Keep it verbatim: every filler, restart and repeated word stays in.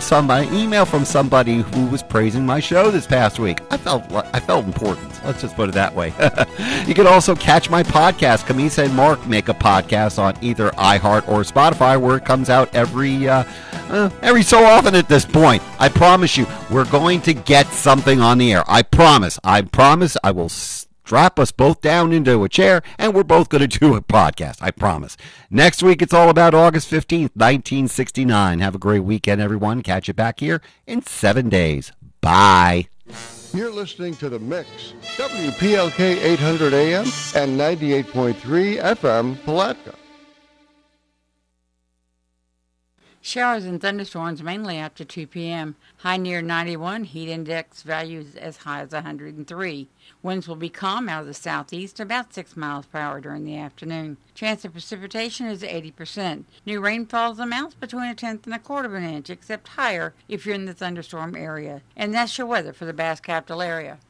some uh, email from somebody who was praising my show this past week. I felt I felt important. Let's just put it that way. You can also catch my podcast. Camisa and Mark make a podcast on either iHeart or Spotify, where it comes out every uh, uh, every so often at this point. I promise you, we're going to get something on the air. I promise. I promise. I will strap us both down into a chair, and we're both going to do a podcast. I promise. Next week, it's all about August fifteenth, nineteen sixty-nine. Have a great weekend, everyone. Catch you back here in seven days. Bye. You're listening to The Mix, W P L K eight hundred A M and ninety-eight point three F M, Palatka. Showers and thunderstorms mainly after two p.m. High near ninety-one, heat index values as high as one hundred three. Winds will be calm out of the southeast, about six miles per hour during the afternoon. Chance of precipitation is eighty percent. New rainfall amounts between a tenth and a quarter of an inch, except higher if you're in the thunderstorm area. And that's your weather for the Bass Capital area.